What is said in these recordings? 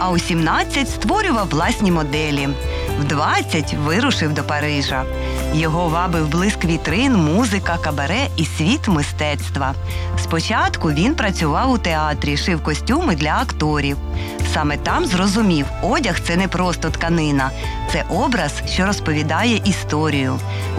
а у 17 створював власні моделі. В 20 вирушив до Парижа. Його вабив блиск вітрин, музика, кабаре і світ мистецтва. Спочатку він працював у театрі, шив костюми для акторів. Саме там зрозумів, одяг – це не просто тканина. Це образ, що розповідає історію. У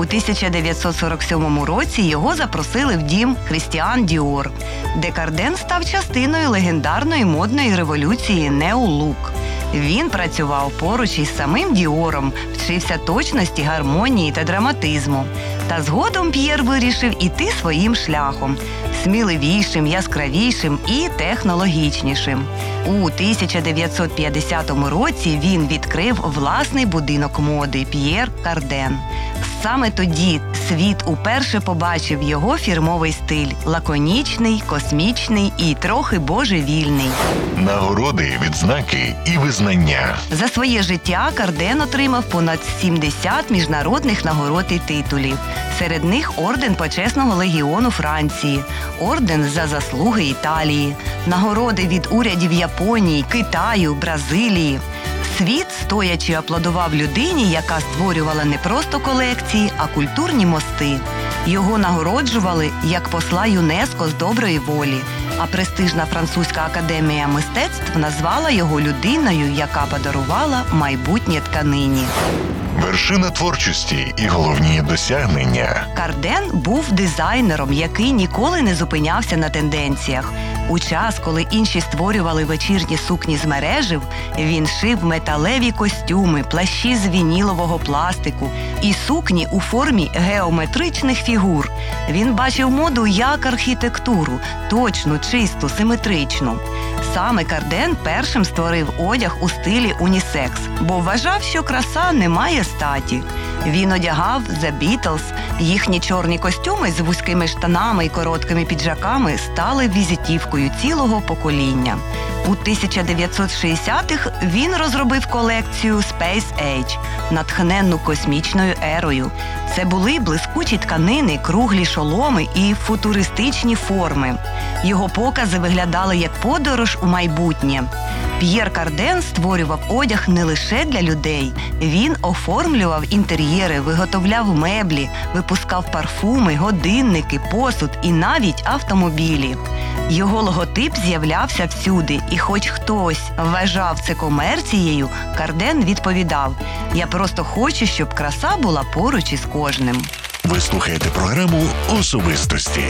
1947 році його запросили в дім Крістіан Діор, де Карден став частиною легендарної модної революції «Неу-лук». Він працював поруч із самим Діором, вчився точності, гармонії та драматизму. Та згодом П'єр вирішив іти своїм шляхом – сміливішим, яскравішим і технологічнішим. У 1950 році він відкрив власний будинок моди «П'єр Карден». Саме тоді світ уперше побачив його фірмовий стиль – лаконічний, космічний і трохи божевільний. Нагороди, відзнаки і визнання. За своє життя Карден отримав понад 70 міжнародних нагород і титулів. Серед них орден Почесного легіону Франції, орден за заслуги Італії, нагороди від урядів Японії, Китаю, Бразилії. Світ стоячи аплодував людині, яка створювала не просто колекції, а культурні мости. Його нагороджували як посла ЮНЕСКО з доброї волі, а престижна Французька академія мистецтв назвала його людиною, яка подарувала майбутнє тканині. Вершина творчості і головні досягнення. Карден був дизайнером, який ніколи не зупинявся на тенденціях. У час, коли інші створювали вечірні сукні з мережів, він шив металеві костюми, плащі з вінілового пластику і сукні у формі геометричних фігур. Він бачив моду як архітектуру – точну, чисту, симетричну. Саме Карден першим створив одяг у стилі унісекс, бо вважав, що краса не має статі. Він одягав The Beatles, їхні чорні костюми з вузькими штанами і короткими піджаками стали візитівкою цілого покоління. У 1960-х він розробив колекцію Space Age, натхненну космічною ерою. Це були блискучі тканини, круглі шоломи і футуристичні форми. Його покази виглядали як подорож у майбутнє. П'єр Карден створював одяг не лише для людей. Він оформлював інтер'єри, виготовляв меблі, випускав парфуми, годинники, посуд і навіть автомобілі. Його логотип з'являвся всюди, і хоч хтось вважав це комерцією, Карден відповідав: «Я просто хочу, щоб краса була поруч із кожним». Ви слухаєте програму «Особистості».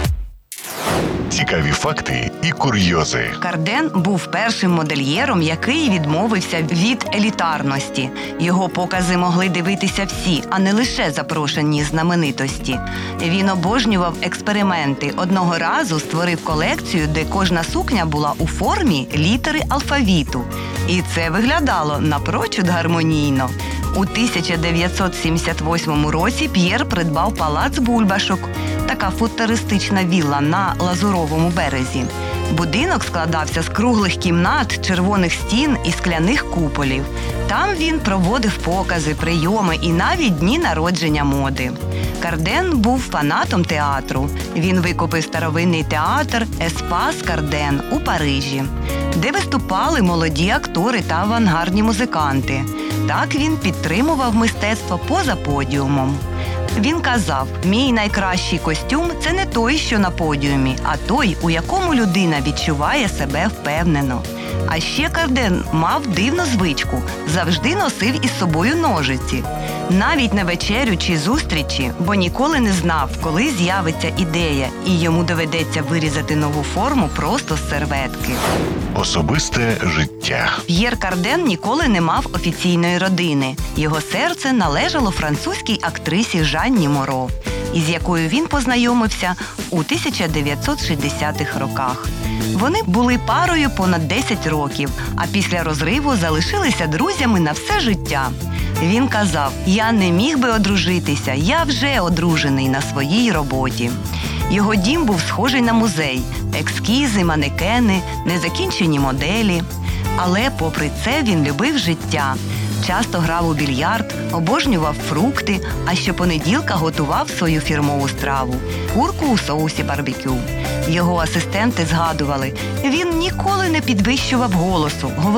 Цікаві факти і курйози. Карден був першим модельєром, який відмовився від елітарності. Його покази могли дивитися всі, а не лише запрошені знаменитості. Він обожнював експерименти. Одного разу створив колекцію, де кожна сукня була у формі літери алфавіту. І це виглядало напрочуд гармонійно. У 1978 році П'єр придбав палац Бульбашок, така футуристична вілла на Лазуровому березі. Будинок складався з круглих кімнат, червоних стін і скляних куполів. Там він проводив покази, прийоми і навіть дні народження моди. Карден був фанатом театру. Він викупив старовинний театр «Еспас Карден» у Парижі, де виступали молоді актори та авангардні музиканти. Так він підтримував мистецтво поза подіумом. Він казав: «Мій найкращий костюм – це не той, що на подіумі, а той, у якому людина відчуває себе впевнено». А ще Карден мав дивну звичку – завжди носив із собою ножиці. Навіть на вечерю чи зустрічі, бо ніколи не знав, коли з'явиться ідея, і йому доведеться вирізати нову форму просто з серветки. Особисте життя. П'єр Карден ніколи не мав офіційної родини. Його серце належало французькій актрисі Жанні Моро, із якою він познайомився у 1960-х роках. Вони були парою понад 10 років, а після розриву залишилися друзями на все життя. Він казав: «Я не міг би одружитися, я вже одружений на своїй роботі». Його дім був схожий на музей – ескізи, манекени, незакінчені моделі. Але попри це він любив життя. Часто грав у більярд, обожнював фрукти, а щопонеділка готував свою фірмову страву – курку у соусі барбекю. Його асистенти згадували – він ніколи не підвищував голосу,